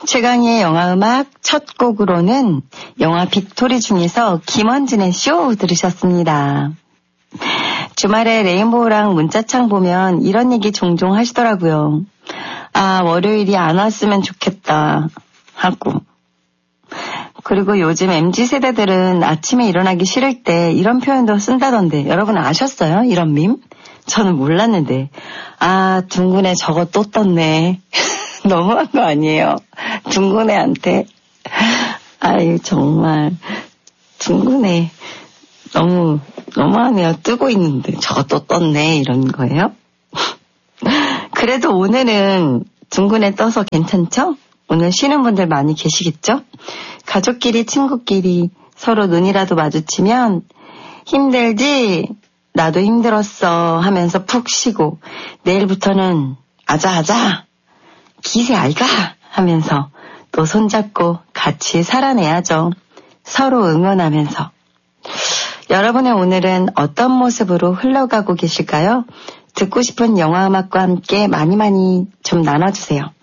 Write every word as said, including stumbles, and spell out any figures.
최강희의 영화음악 첫 곡으로는 영화 빅토리 중에서 김원진의 쇼 들으셨습니다. 주말에 레인보우랑 문자창 보면 이런 얘기 종종 하시더라고요. 아, 월요일이 안 왔으면 좋겠다 하고. 그리고 요즘 엠지 세대들은 아침에 일어나기 싫을 때 이런 표현도 쓴다던데 여러분 아셨어요? 이런 밈? 저는 몰랐는데. 아, 둥근애 저거 또 떴네. 너무한 거 아니에요? 둥근애한테. 아유, 정말. 둥근애. 너무, 너무하네요. 뜨고 있는데. 저거 또 떴네. 이런 거예요? 그래도 오늘은 둥근애 떠서 괜찮죠? 오늘 쉬는 분들 많이 계시겠죠? 가족끼리, 친구끼리 서로 눈이라도 마주치면 힘들지? 나도 힘들었어 하면서 푹 쉬고 내일부터는 아자아자 기세 알가 하면서 또 손잡고 같이 살아내야죠. 서로 응원하면서. 여러분의 오늘은 어떤 모습으로 흘러가고 계실까요? 듣고 싶은 영화 음악과 함께 많이 많이 좀 나눠주세요.